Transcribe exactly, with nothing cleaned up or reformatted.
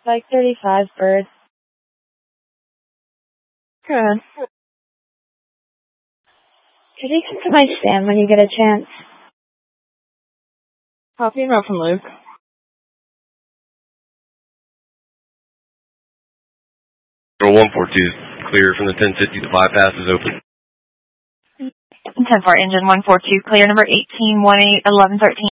Spike thirty-five, Bird. Good. Could you come to my stand when you get a chance? Copy and route from Luke. one forty-two, clear from the ten fifty, the bypass is open. ten four, engine one four two, clear number eighteen one eight eleven thirteen.